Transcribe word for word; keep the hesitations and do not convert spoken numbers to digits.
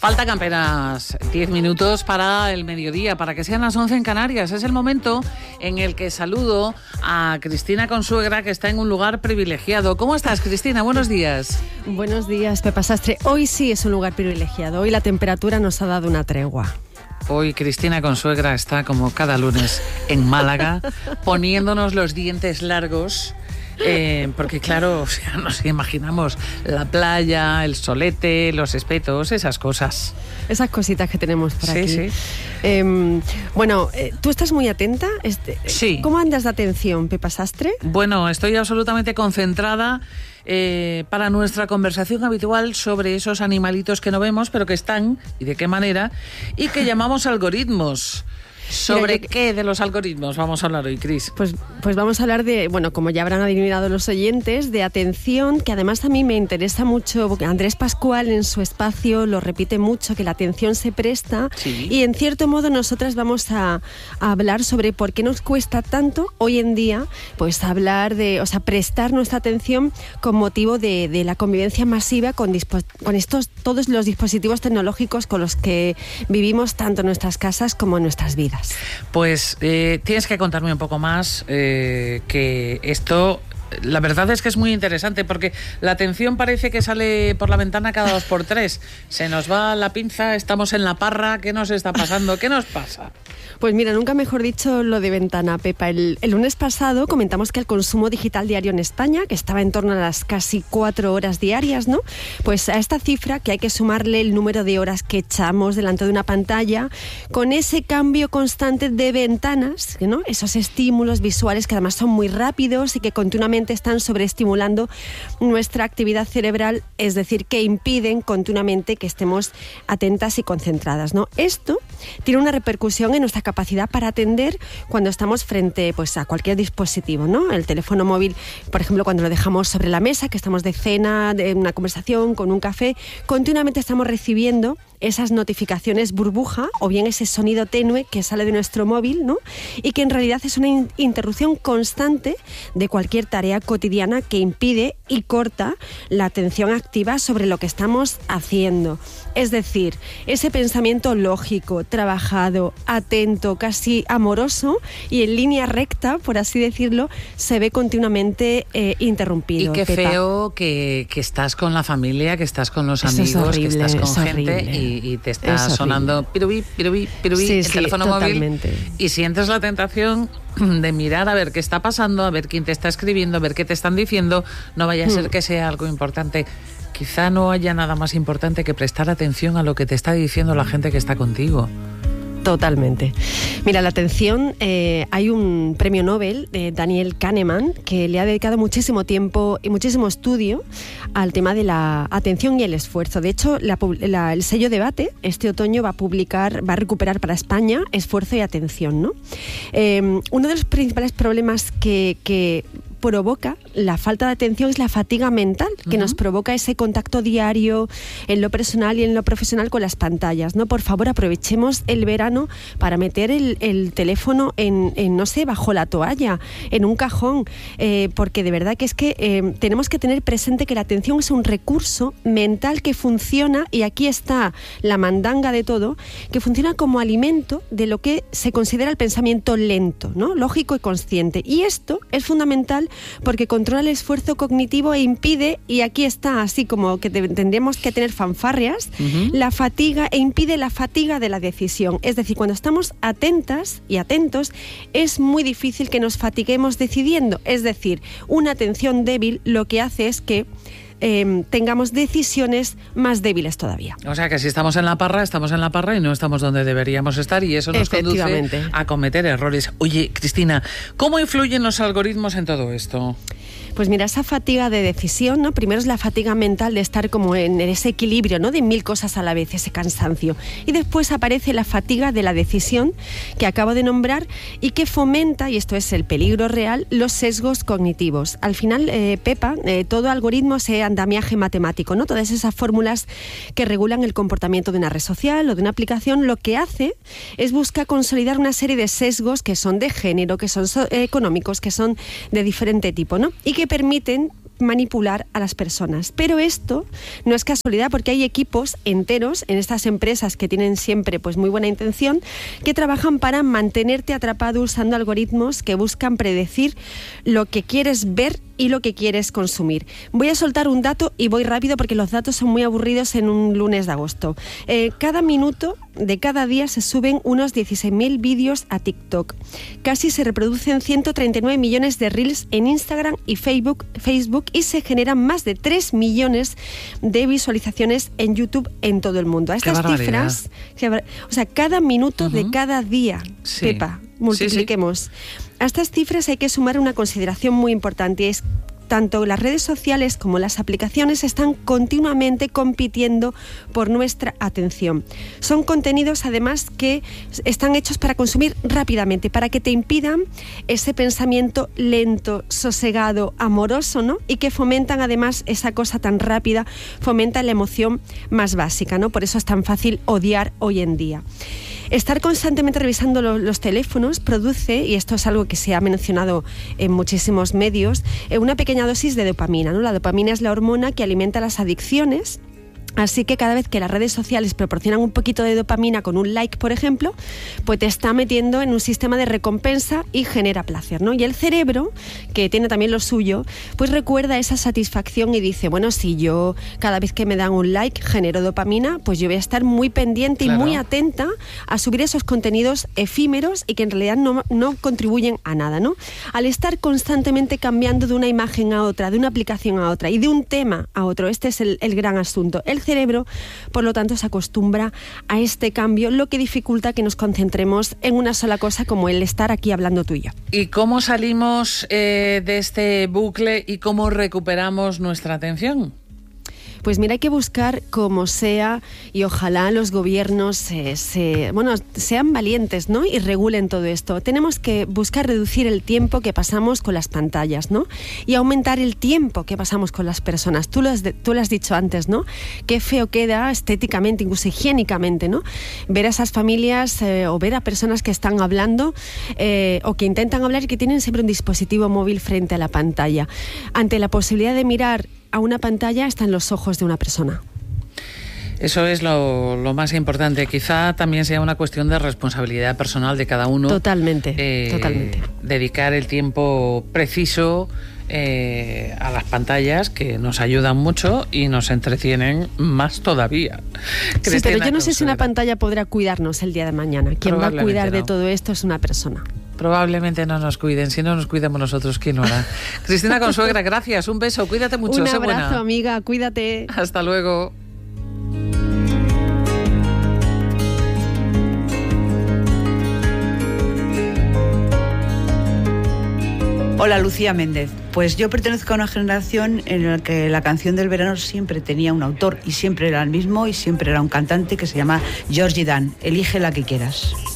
Faltan apenas diez minutos para el mediodía, para que sean las once en Canarias. Es el momento en el que saludo a Cristina Consuegra, que está en un lugar privilegiado. ¿Cómo estás, Cristina? Buenos días. Buenos días, Pepa Sastre. Hoy sí es un lugar privilegiado. Hoy la temperatura nos ha dado una tregua. Hoy Cristina Consuegra está, como cada lunes, en Málaga, poniéndonos los dientes largos. Eh, porque claro, o sea, nos imaginamos la playa, el solete, los espetos, esas cosas. Esas cositas que tenemos por sí, aquí. Sí, eh, Bueno, eh, ¿tú estás muy atenta? Este, sí. ¿Cómo andas de atención, Pepa Sastre? Bueno, estoy absolutamente concentrada eh, para nuestra conversación habitual sobre esos animalitos que no vemos, pero que están, y de qué manera, y que llamamos algoritmos. ¿Sobre Mira, yo... qué de los algoritmos vamos a hablar hoy, Cris? Pues, pues vamos a hablar de, bueno, como ya habrán adivinado los oyentes, de atención, que además a mí me interesa mucho, porque Andrés Pascual en su espacio lo repite mucho, que la atención se presta, sí. Y en cierto modo nosotras vamos a, a hablar sobre por qué nos cuesta tanto hoy en día, pues hablar de, o sea, prestar nuestra atención con motivo de, de la convivencia masiva con, dispo- con estos, todos los dispositivos tecnológicos con los que vivimos tanto en nuestras casas como en nuestras vidas. Pues eh, tienes que contarme un poco más, eh, que esto, la verdad es que es muy interesante, porque la atención parece que sale por la ventana cada dos por tres. Se nos va la pinza, estamos en la parra, ¿qué nos está pasando? ¿Qué nos pasa? Pues mira, nunca mejor dicho lo de ventana, Pepa. El, el lunes pasado comentamos que el consumo digital diario en España, que estaba en torno a las casi cuatro horas diarias, ¿no? Pues a esta cifra que hay que sumarle el número de horas que echamos delante de una pantalla, con ese cambio constante de ventanas, ¿no? Esos estímulos visuales que además son muy rápidos y que continuamente están sobreestimulando nuestra actividad cerebral, es decir, que impiden continuamente que estemos atentas y concentradas, ¿no? Esto tiene una repercusión en nuestra capacidad para atender cuando estamos frente, pues, a cualquier dispositivo, ¿no? El teléfono móvil, por ejemplo, cuando lo dejamos sobre la mesa, que estamos de cena, de una conversación, con un café, continuamente estamos recibiendo esas notificaciones burbuja o bien ese sonido tenue que sale de nuestro móvil, ¿no? Y que en realidad es una in- interrupción constante de cualquier tarea cotidiana que impide y corta la atención activa sobre lo que estamos haciendo. Es decir, ese pensamiento lógico, trabajado, atento, casi amoroso y en línea recta, por así decirlo, se ve continuamente eh, interrumpido. Y qué Pepa. feo que, que estás con la familia, que estás con los Eso amigos, es horrible, que estás con es gente horrible. y, y te está Es sonando pirubí, pirubí, pirubí, Sí, el sí, teléfono totalmente. móvil, y sientes la tentación de mirar a ver qué está pasando, a ver quién te está escribiendo, a ver qué te están diciendo. No vaya a ser que sea algo importante. Quizá no haya nada más importante que prestar atención a lo que te está diciendo la gente que está contigo. Totalmente. Mira, la atención, eh, hay un premio Nobel de Daniel Kahneman que le ha dedicado muchísimo tiempo y muchísimo estudio al tema de la atención y el esfuerzo. De hecho, la, la, el sello Debate este otoño va a publicar, va a recuperar para España esfuerzo y atención, ¿no? Eh, uno de los principales problemas que, que provoca la falta de atención es la fatiga mental, que uh-huh. nos provoca ese contacto diario en lo personal y en lo profesional con las pantallas, ¿no? Por favor, aprovechemos el verano para meter el, el teléfono en, en, no sé, bajo la toalla, en un cajón, eh, porque de verdad que es que eh, tenemos que tener presente que la atención es un recurso mental que funciona, y aquí está la mandanga de todo, que funciona como alimento de lo que se considera el pensamiento lento, ¿no? Lógico y consciente. Y esto es fundamental porque controla el esfuerzo cognitivo e impide, y aquí está así como que te, tendríamos que tener fanfarrias, uh-huh. la fatiga, e impide la fatiga de la decisión. Es decir, cuando estamos atentas y atentos, es muy difícil que nos fatiguemos decidiendo. Es decir, una atención débil lo que hace es que Eh, tengamos decisiones más débiles todavía. O sea que si estamos en la parra, estamos en la parra y no estamos donde deberíamos estar, y eso nos conduce a cometer errores. Oye, Cristina, ¿cómo influyen los algoritmos en todo esto? Pues mira, esa fatiga de decisión, ¿no? Primero es la fatiga mental de estar como en ese equilibrio, ¿no? De mil cosas a la vez, ese cansancio. Y después aparece la fatiga de la decisión que acabo de nombrar y que fomenta, y esto es el peligro real, los sesgos cognitivos. Al final, eh, Pepa, eh, todo algoritmo es andamiaje matemático, ¿no? Todas esas fórmulas que regulan el comportamiento de una red social o de una aplicación, lo que hace es buscar consolidar una serie de sesgos que son de género, que son so- económicos, que son de diferente tipo, ¿no? Y que permiten manipular a las personas. Pero esto no es casualidad, porque hay equipos enteros en estas empresas que tienen siempre pues muy buena intención, que trabajan para mantenerte atrapado usando algoritmos que buscan predecir lo que quieres ver y lo que quieres consumir. Voy a soltar un dato y voy rápido porque los datos son muy aburridos en un lunes de agosto. Eh, cada minuto de cada día se suben unos dieciséis mil vídeos a TikTok. Casi se reproducen ciento treinta y nueve millones de reels en Instagram y Facebook, Facebook y se generan más de tres millones de visualizaciones en YouTube en todo el mundo. A estas cifras, o sea, cada minuto uh-huh. de cada día, sí. Pepa, multipliquemos. Sí, sí. A estas cifras hay que sumar una consideración muy importante, es tanto las redes sociales como las aplicaciones están continuamente compitiendo por nuestra atención. Son contenidos, además, que están hechos para consumir rápidamente, para que te impidan ese pensamiento lento, sosegado, amoroso, ¿no? Y que fomentan, además, esa cosa tan rápida, fomenta la emoción más básica, ¿no? Por eso es tan fácil odiar hoy en día. Estar constantemente revisando lo, los teléfonos produce, y esto es algo que se ha mencionado en muchísimos medios, eh, una pequeña dosis de dopamina, ¿no? La dopamina es la hormona que alimenta las adicciones. Así que cada vez que las redes sociales proporcionan un poquito de dopamina con un like, por ejemplo, pues te está metiendo en un sistema de recompensa y genera placer, ¿no? Y el cerebro, que tiene también lo suyo, pues recuerda esa satisfacción y dice, bueno, si yo cada vez que me dan un like genero dopamina, pues yo voy a estar muy pendiente claro. y muy atenta a subir esos contenidos efímeros y que en realidad no, no contribuyen a nada, ¿no? Al estar constantemente cambiando de una imagen a otra, de una aplicación a otra y de un tema a otro, este es el, el gran asunto. El cerebro, por lo tanto, se acostumbra a este cambio, lo que dificulta que nos concentremos en una sola cosa, como el estar aquí hablando tú y yo. ¿Y cómo salimos eh, de este bucle y cómo recuperamos nuestra atención? Pues mira, hay que buscar como sea, y ojalá los gobiernos se, se, bueno, sean valientes, ¿no? Y regulen todo esto. Tenemos que buscar reducir el tiempo que pasamos con las pantallas, ¿no? Y aumentar el tiempo que pasamos con las personas. Tú lo has, tú lo has dicho antes, ¿no? Qué feo queda estéticamente, incluso higiénicamente, ¿no? Ver a esas familias eh, o ver a personas que están hablando eh, o que intentan hablar y que tienen siempre un dispositivo móvil frente a la pantalla. Ante la posibilidad de mirar a una pantalla están los ojos de una persona. Eso es lo, lo más importante. Quizá también sea una cuestión de responsabilidad personal de cada uno. Totalmente, eh, totalmente. Dedicar el tiempo preciso eh, a las pantallas, que nos ayudan mucho y nos entretienen más todavía. Sí, pero yo no sé si una pantalla podrá cuidarnos el día de mañana. Quien va a cuidar no. de todo esto es una persona. Probablemente no nos cuiden. Si no nos cuidamos nosotros, ¿quién lo hará? Cristina Consuegra, gracias. Un beso. Cuídate mucho. Un sé abrazo, buena. amiga. Cuídate. Hasta luego. Hola, Lucía Méndez. Pues yo pertenezco a una generación en la que la canción del verano siempre tenía un autor y siempre era el mismo y siempre era un cantante que se llama Georgie Dan. Elige la que quieras.